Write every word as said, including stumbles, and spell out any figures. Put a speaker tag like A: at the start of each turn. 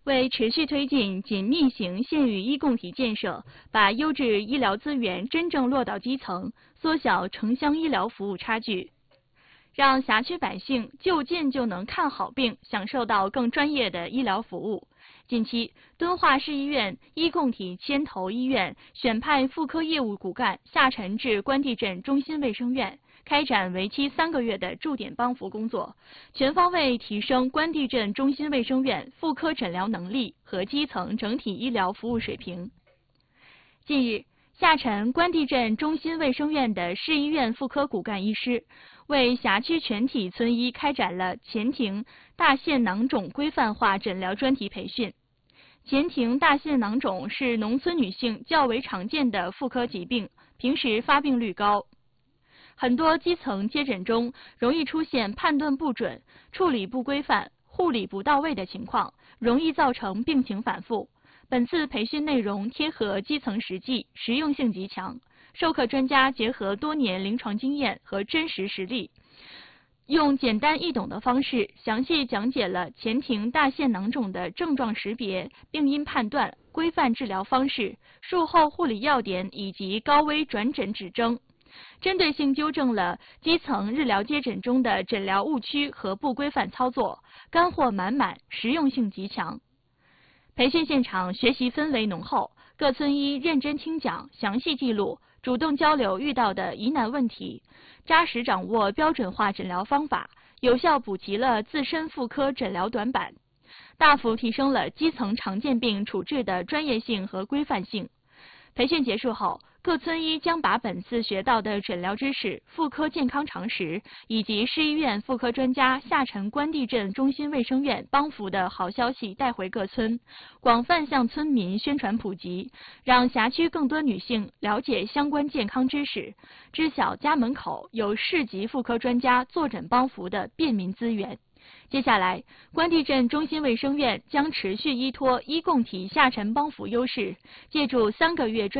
A: 为持续推进紧密型县域医共体建设，把优质医疗资源真正落到基层，缩小城乡医疗服务差距，让辖区百姓就近就能看好病，享受到更专业的医疗服务。近期，敦化市医院医共体牵头医院选派妇科业务骨干下沉至关帝镇中心卫生院，开展为期三个月的驻点帮扶工作，全方位提升关帝镇中心卫生院妇科诊疗能力和基层整体医疗服务水平。近日，下沉关帝镇中心卫生院的市医院妇科骨干医师，为辖区全体村医开展了前庭大腺囊肿规范化诊疗专题培训。前庭大腺囊肿是农村女性较为常见的妇科疾病，平时发病率高。很多基层接诊中容易出现判断不准、处理不规范、护理不到位的情况，容易造成病情反复。本次培训内容贴合基层实际，实用性极强。授课专家结合多年临床经验和真实实例，用简单易懂的方式，详细讲解了前庭大腺囊肿的症状识别、病因判断、规范治疗方式、术后护理要点以及高危转诊指征，针对性纠正了基层日疗接诊中的诊疗误区和不规范操作，干货满满，实用性极强。培训现场学习氛围浓厚，各村医认真听讲，详细记录，主动交流遇到的疑难问题，扎实掌握标准化诊疗方法，有效补齐了自身妇科诊疗短板，大幅提升了基层常见病处置的专业性和规范性。培训结束后，各村医将把本次学到的诊疗知识、妇科健康常识，以及市医院妇科专家下沉关帝镇中心卫生院帮扶的好消息带回各村，广泛向村民宣传普及，让辖区更多女性了解相关健康知识，知晓家门口有市级妇科专家坐诊帮扶的便民资源。接下来，关帝镇中心卫生院将持续依托医共体下沉帮扶优势，借助三个月专